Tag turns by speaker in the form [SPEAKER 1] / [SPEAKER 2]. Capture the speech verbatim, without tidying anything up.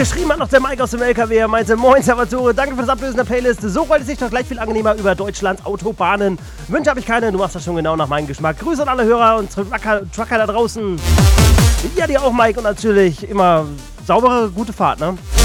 [SPEAKER 1] Geschrieben hat noch der Mike aus dem L K W. Er meinte, moin Salvatore, danke für das Ablösen der Playlist. So rollt es sich doch gleich viel angenehmer über Deutschlands Autobahnen. Wünsche habe ich keine, du machst das schon genau nach meinem Geschmack. Grüße an alle Hörer und Trucker, Trucker da draußen. Ja, dir auch, Mike. Und natürlich immer saubere, gute Fahrt, ne?